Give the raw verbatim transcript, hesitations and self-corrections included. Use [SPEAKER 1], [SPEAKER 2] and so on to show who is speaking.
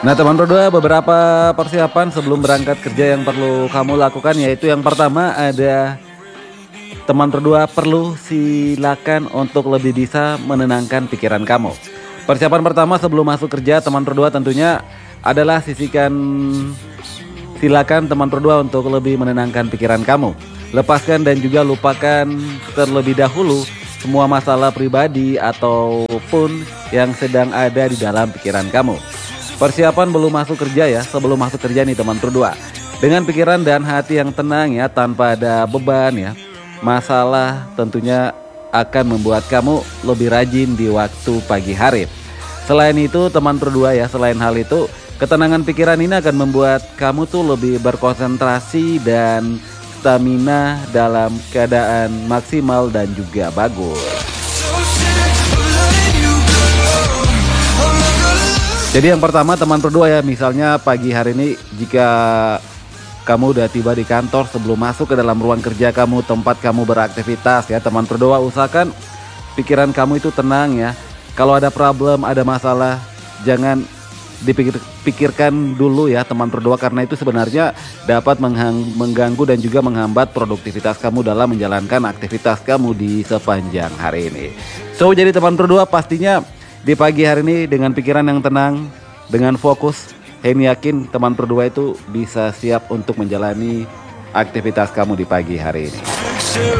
[SPEAKER 1] Nah teman berdua, beberapa persiapan sebelum berangkat kerja yang perlu kamu lakukan, yaitu yang pertama ada teman berdua perlu silakan untuk lebih bisa menenangkan pikiran kamu. Persiapan pertama sebelum masuk kerja teman berdua tentunya adalah sisihkan, silakan teman berdua untuk lebih menenangkan pikiran kamu. Lepaskan dan juga lupakan terlebih dahulu semua masalah pribadi ataupun yang sedang ada di dalam pikiran kamu. Persiapan belum masuk kerja ya, sebelum masuk kerja nih teman berdua. Dengan pikiran dan hati yang tenang ya, tanpa ada beban ya. Masalah tentunya akan membuat kamu lebih rajin di waktu pagi hari. Selain itu teman berdua ya, selain hal itu, ketenangan pikiran ini akan membuat kamu tuh lebih berkonsentrasi dan stamina dalam keadaan maksimal dan juga bagus. Jadi yang pertama teman berdua ya, misalnya pagi hari ini jika kamu udah tiba di kantor, sebelum masuk ke dalam ruang kerja kamu, tempat kamu beraktivitas ya, teman berdua usahakan pikiran kamu itu tenang ya. Kalau ada problem, ada masalah, jangan dipikirkan dulu ya teman berdua, karena itu sebenarnya dapat mengganggu dan juga menghambat produktivitas kamu dalam menjalankan aktivitas kamu di sepanjang hari ini. So jadi teman berdua pastinya di pagi hari ini dengan pikiran yang tenang, dengan fokus, Henny yakin teman berdua itu bisa siap untuk menjalani aktivitas kamu di pagi hari ini.